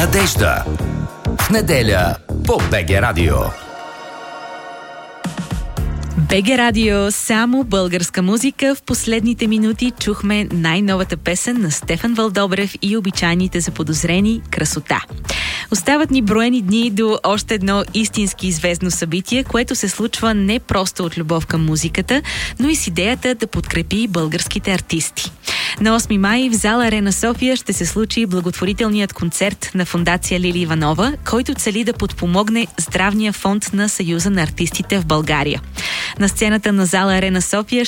Надежда. В неделя по БГ Радио. БГ Радио, само българска музика. В последните минути чухме най-новата песен на Стефан Вълдобрев и обичайните заподозрени "Красота". Остават ни броени дни до още едно истински известно събитие, което се случва не просто от любов към музиката, но и с идеята да подкрепи българските артисти. На 8 май в зала Арена София ще се случи благотворителният концерт на фондация Лили Иванова, който цели да подпомогне здравния фонд на Съюза на артистите в България. На сцената на зала Арена София